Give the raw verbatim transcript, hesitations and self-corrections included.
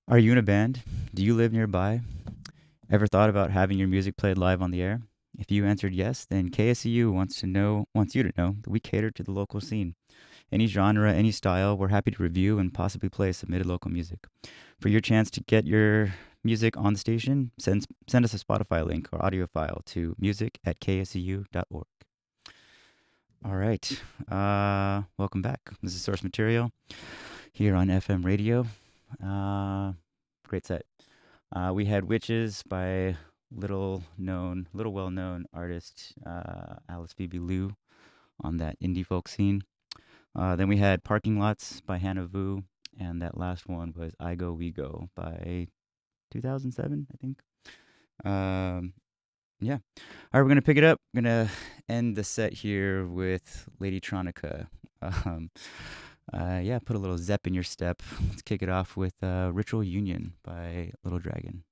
Are you in a band? Do you live nearby? Ever thought about having your music played live on the air? If you answered yes, then K S C U wants to know wants you to know that we cater to the local scene. Any genre, any style, we're happy to review and possibly play submitted local music. For your chance to get your music on the station, send send us a Spotify link or audio file to music at k s c u dot org. All right. Uh, welcome back. This is Source Material here on F M radio. Uh, great set. Uh, we had Witches by little known, little well known artist uh, Alice Phoebe Liu on that indie folk scene. Uh, then we had Parking Lots by Hannah Vu, and that last one was I Go We Go by two thousand seven, I think. Um, yeah. All right, we're gonna pick it up. We're gonna end the set here with Lady Tronica. Um, uh, yeah, put a little Zep in your step. Let's kick it off with uh, Ritual Union by Little Dragon.